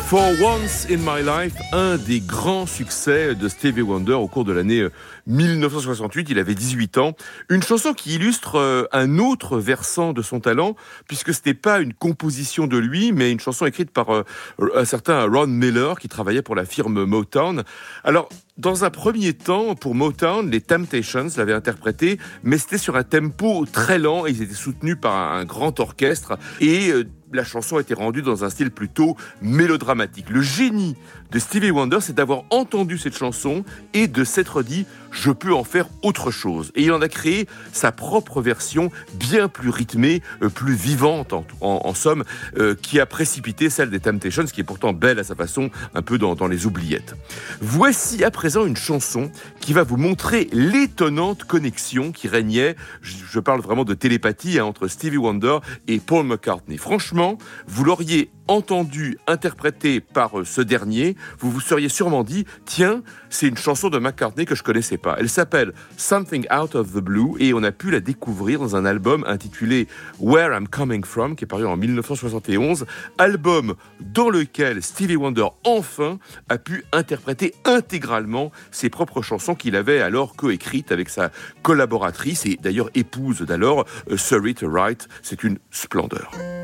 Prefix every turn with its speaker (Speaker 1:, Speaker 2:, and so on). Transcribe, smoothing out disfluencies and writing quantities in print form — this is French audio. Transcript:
Speaker 1: For Once in My Life, un des grands succès de Stevie Wonder au cours de l'année 1968. Il avait 18 ans. Une chanson qui illustre un autre versant de son talent, puisque ce n'était pas une composition de lui, mais une chanson écrite par un certain Ron Miller, qui travaillait pour la firme Motown. Alors, dans un premier temps, pour Motown, les Temptations l'avaient interprété, mais c'était sur un tempo très lent et ils étaient soutenus par un grand orchestre. Et la chanson a été rendue dans un style plutôt mélodramatique. Le génie de Stevie Wonder, c'est d'avoir entendu cette chanson et de s'être dit « je peux en faire autre chose ». Et il en a créé sa propre version, bien plus rythmée, plus vivante en somme, qui a précipité celle des Temptations, qui est pourtant belle à sa façon, un peu dans les oubliettes. Voici à présent une chanson qui va vous montrer l'étonnante connexion qui régnait, je parle vraiment de télépathie, entre Stevie Wonder et Paul McCartney. Franchement, vous l'auriez entendu interprété par ce dernier, vous vous seriez sûrement dit « Tiens, c'est une chanson de McCartney que je connaissais pas ». Elle s'appelle « Something Out of the Blue » et on a pu la découvrir dans un album intitulé « Where I'm Coming From » qui est paru en 1971, album dans lequel Stevie Wonder enfin a pu interpréter intégralement ses propres chansons qu'il avait alors coécrites avec sa collaboratrice et d'ailleurs épouse d'alors, Surrey Wright. C'est une splendeur.